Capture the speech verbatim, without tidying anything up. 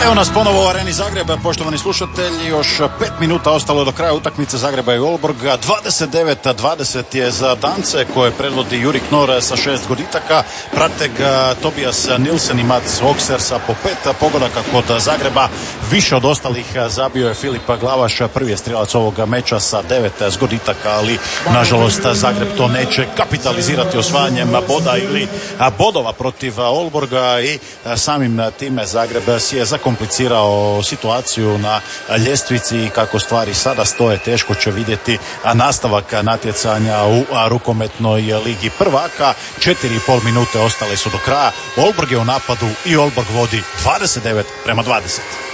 Evo nas ponovo u Areni Zagreba, poštovani slušatelji, još pet minuta ostalo do kraja utakmice Zagreba i Olborga. dvadeset devet dvadeset je za Dance koje predvodi Juri Knor sa šest goditaka. Prate ga Tobias Nilsen i Mats Okser sa po pet pogodaka kod Zagreba. Više od ostalih zabio je Filip Glavaš, prvi je strijelac ovog meča sa devet zgoditaka, ali nažalost Zagreb to neće kapitalizirati osvajanjem boda ili bodova protiv Olborga i samim time Zagreb si je zakomplicirao situaciju na ljestvici i kako stvari sada stoje teško će vidjeti nastavak natjecanja u rukometnoj ligi prvaka. Četiri i pol minute ostale su do kraja. Olborg je u napadu i Olborg vodi dvadeset devet prema dvadeset.